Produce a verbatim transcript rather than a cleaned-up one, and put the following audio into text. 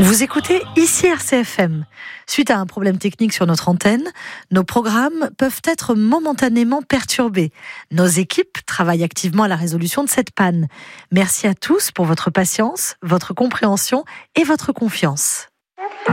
Vous écoutez ici R C F M. Suite à un problème technique sur notre antenne, nos programmes peuvent être momentanément perturbés. Nos équipes travaillent activement à la résolution de cette panne. Merci à tous pour votre patience, votre compréhension et votre confiance.